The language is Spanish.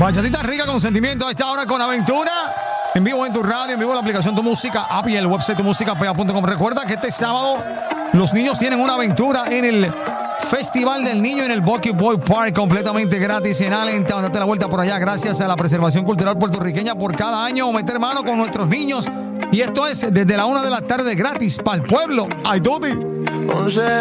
Bachatita rica con sentimiento a esta hora con Aventura. En vivo en tu radio, en vivo en la aplicación Tu Música, app y el website tumusicapea.com. Recuerda que este sábado los niños tienen una aventura en el Festival del Niño en el Bucky Boy Park, completamente gratis en Allentown. Date la vuelta por allá gracias a la preservación cultural puertorriqueña por cada año meter mano con nuestros niños. Y esto es desde la 1 de la tarde gratis para el pueblo. ¡Ay, Tuti!